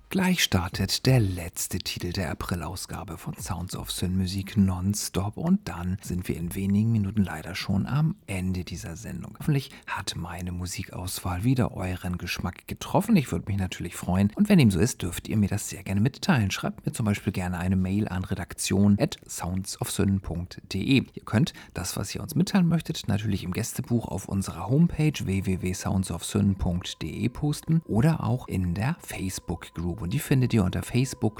Gleich startet der letzte Titel der April-Ausgabe von Sounds of Syn Musik nonstop und dann sind wir in wenigen Minuten leider schon am Ende dieser Sendung. Hoffentlich hat meine Musikauswahl wieder euren Geschmack getroffen. Ich würde mich natürlich freuen und wenn dem so ist, dürft ihr mir das sehr gerne mitteilen. Schreibt mir zum Beispiel gerne eine Mail an redaktion@soundsofsyn.de. Ihr könnt das, was ihr uns mitteilen möchtet, natürlich im Gästebuch auf unserer Homepage www.soundsofsyn.de posten oder auch in der Facebook-Group. Und die findet ihr unter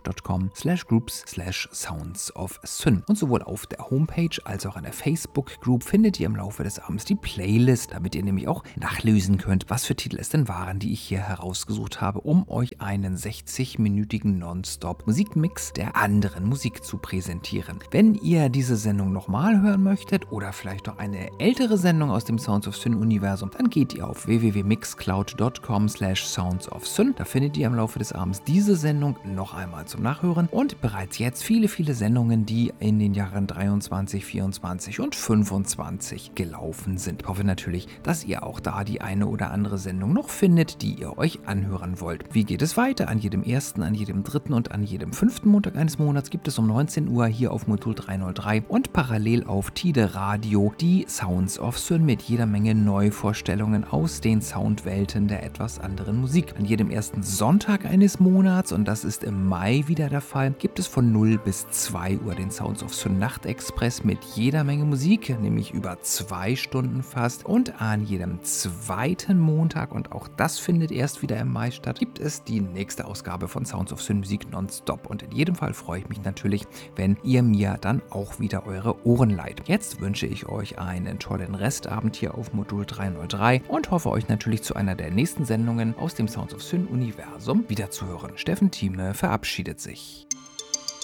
facebook.com/groups/soundsofsyn. Und sowohl auf der Homepage als auch an der Facebook-Group findet ihr im Laufe des Abends die Playlist, damit ihr nämlich auch nachlesen könnt, was für Titel es denn waren, die ich hier herausgesucht habe, um euch einen 60-minütigen Nonstop-Musikmix der anderen Musik zu präsentieren. Wenn ihr diese Sendung nochmal hören möchtet oder vielleicht noch eine ältere Sendung aus dem Sounds of Syn-Universum, dann geht ihr auf www.mixcloud.com/soundsofsyn. Da findet ihr im Laufe des Abends diese Sendung noch einmal zum Nachhören und bereits jetzt viele Sendungen, die in den Jahren 23, 24 und 25 gelaufen sind. Ich hoffe natürlich, dass ihr auch da die eine oder andere Sendung noch findet, die ihr euch anhören wollt. Wie geht es weiter? An jedem ersten, an jedem dritten und an jedem 5. Montag eines Monats gibt es um 19 Uhr hier auf Modul 303 und parallel auf Tide Radio die Sounds of Syn mit jeder Menge Neuvorstellungen aus den Soundwelten der etwas anderen Musik. An jedem ersten Sonntag eines Monats, und das ist im Mai wieder der Fall, gibt es von 0 bis 2 Uhr den Sounds of Syn Nachtexpress mit jeder Menge Musik, nämlich über 2 Stunden fast. Und an jedem zweiten Montag, und auch das findet erst wieder im Mai statt, gibt es die nächste Ausgabe von Sounds of Syn Musik nonstop. Und in jedem Fall freue ich mich natürlich, wenn ihr mir dann auch wieder eure Ohren leiht. Jetzt wünsche ich euch einen tollen Restabend hier auf Modul 303 und hoffe euch natürlich zu einer der nächsten Sendungen aus dem Sounds of Syn Universum wiederzuhören. Steffen Thieme verabschiedet sich.